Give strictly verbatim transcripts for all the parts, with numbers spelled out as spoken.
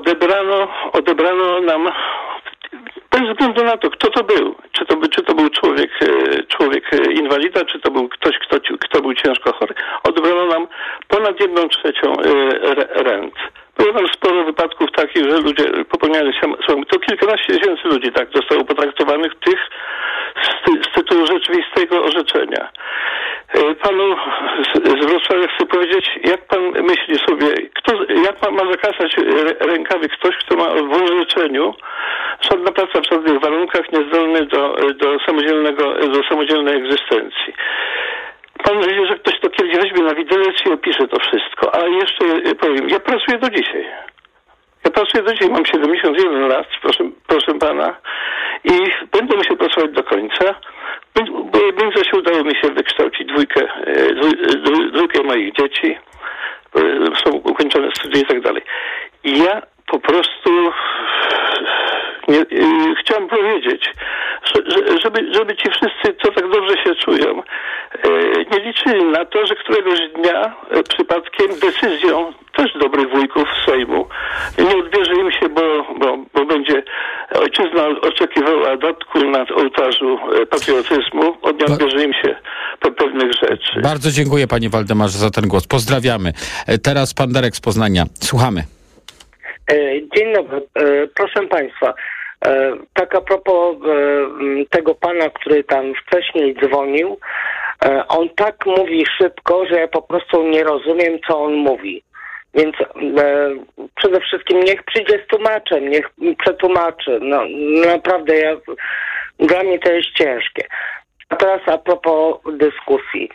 odebrano, odebrano nam, bez względu na to, kto to był, czy to, by, czy to był człowiek, człowiek inwalida, czy to był ktoś, kto, kto był ciężko chory, odebrano nam ponad jedną trzecią rent. Było tam sporo wypadków takich, że ludzie popełniali samobójstwo. To kilkanaście tysięcy ludzi tak zostało potraktowanych tych z, z tytułu rzeczywistego orzeczenia. Panu z, z Wrocławia chcę powiedzieć, jak pan myśli sobie, kto, jak pan ma zakasać rękawy ktoś, kto ma w orzeczeniu żadna praca w żadnych warunkach, niezdolny do, do samodzielnego, do samodzielnej egzystencji. Pan myśli, że ktoś to kiedyś weźmie na widelec i opisze to wszystko. A jeszcze powiem, ja pracuję do dzisiaj. Ja pracuję do dzisiaj, mam siedemdziesiąt jeden lat, proszę, proszę pana, i będę musiał pracować do końca. W międzyczasie udało mi się wykształcić dwójkę, dwój, dwójkę moich dzieci. Są ukończone studia i tak dalej. I ja po prostu nie, yy, chciałem powiedzieć, że, że, żeby, żeby ci wszyscy, co tak dobrze się czują, yy, nie liczyli na to, że któregoś dnia yy, przypadkiem decyzją też dobrych wujków z Sejmu nie odbierze im się, bo, bo, bo będzie ojczyzna oczekiwała datku na ołtarzu yy, patriotyzmu, od nie odbierze im się pe- pewnych rzeczy. Bardzo dziękuję, panie Waldemarze, za ten głos. Pozdrawiamy. Teraz pan Darek z Poznania. Słuchamy. Dzień dobry. Proszę państwa, tak a propos tego pana, który tam wcześniej dzwonił, on tak mówi szybko, że ja po prostu nie rozumiem, co on mówi. Więc przede wszystkim niech przyjdzie z tłumaczem, niech przetłumaczy. No naprawdę, ja, dla mnie to jest ciężkie. A teraz a propos dyskusji.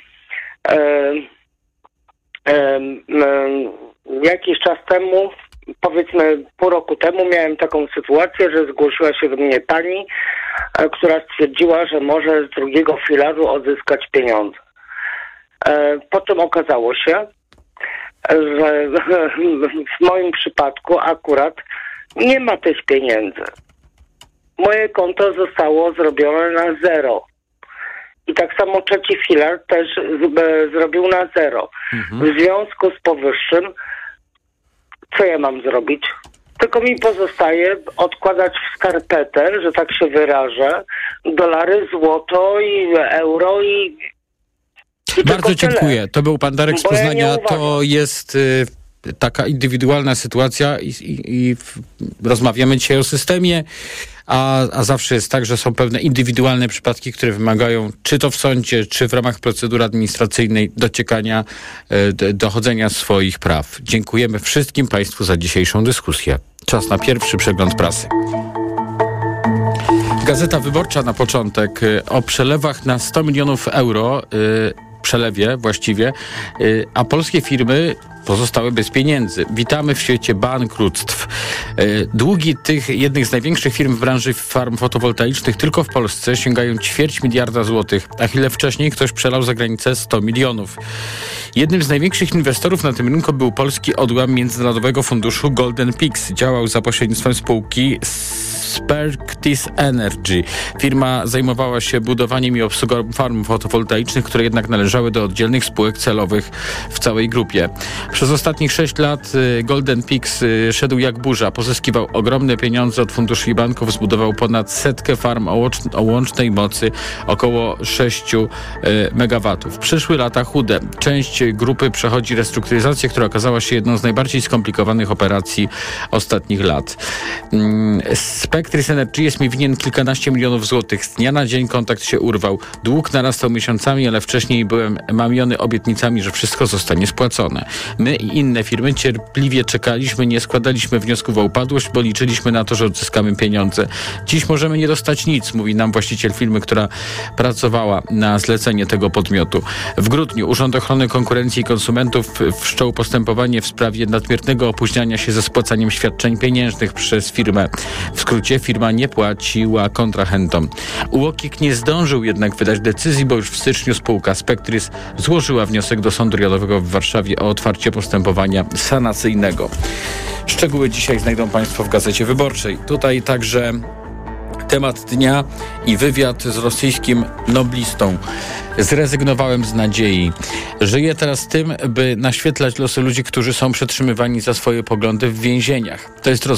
Jakiś czas temu, powiedzmy pół roku temu, miałem taką sytuację, że zgłosiła się do mnie pani, która stwierdziła, że może z drugiego filaru odzyskać pieniądze. Po czym okazało się, że w moim przypadku akurat nie ma tych pieniędzy. Moje konto zostało zrobione na zero. I tak samo trzeci filar też z, zrobił na zero. Mhm. W związku z powyższym, co ja mam zrobić? Tylko mi pozostaje odkładać w skarpetę, że tak się wyrażę, dolary, złoto i euro i... i Bardzo dziękuję. To był pan Darek z Poznania. Ja to jest y, taka indywidualna sytuacja i, i, i w, rozmawiamy dzisiaj o systemie, a, a zawsze jest tak, że są pewne indywidualne przypadki, które wymagają, czy to w sądzie, czy w ramach procedury administracyjnej, dociekania, y, dochodzenia swoich praw. Dziękujemy wszystkim państwu za dzisiejszą dyskusję. Czas na pierwszy przegląd prasy. Gazeta Wyborcza na początek y, o przelewach na sto milionów euro, y, przelewie właściwie, y, a polskie firmy pozostały bez pieniędzy. Witamy w świecie bankructw. Y, długi tych jednych z największych firm w branży farm fotowoltaicznych tylko w Polsce sięgają ćwierć miliarda złotych, a chwilę wcześniej ktoś przelał za granicę sto milionów. Jednym z największych inwestorów na tym rynku był polski odłam Międzynarodowego Funduszu Golden Peaks. Działał za pośrednictwem spółki Sperktis Energy. Firma zajmowała się budowaniem i obsługą farm fotowoltaicznych, które jednak należały do oddzielnych spółek celowych w całej grupie. Przez ostatnich sześć lat Golden Peaks szedł jak burza. Pozyskiwał ogromne pieniądze od funduszy i banków, zbudował ponad setkę farm o, łącz- o łącznej mocy około sześciu megawatów. Przyszły lata chude. Część grupy przechodzi restrukturyzację, która okazała się jedną z najbardziej skomplikowanych operacji ostatnich lat. Spectris Energy jest mi winien kilkanaście milionów złotych. Z dnia na dzień kontakt się urwał. Dług narastał miesiącami, ale wcześniej byłem mamiony obietnicami, że wszystko zostanie spłacone. My i inne firmy cierpliwie czekaliśmy, nie składaliśmy wniosków o upadłość, bo liczyliśmy na to, że odzyskamy pieniądze. Dziś możemy nie dostać nic, mówi nam właściciel firmy, która pracowała na zlecenie tego podmiotu. W grudniu Urząd Ochrony Konkurencji i Konsumentów wszczął postępowanie w sprawie nadmiernego opóźniania się ze spłacaniem świadczeń pieniężnych przez firmę. W skrócie firma nie płaciła kontrahentom. U O K I K nie zdążył jednak wydać decyzji, bo już w styczniu spółka Spectris złożyła wniosek do Sądu Rejonowego w Warszawie o otwarcie postępowania sanacyjnego. Szczegóły dzisiaj znajdą państwo w Gazecie Wyborczej. Tutaj także temat dnia i wywiad z rosyjskim noblistą. Zrezygnowałem z nadziei. Żyję teraz tym, by naświetlać losy ludzi, którzy są przetrzymywani za swoje poglądy w więzieniach. To jest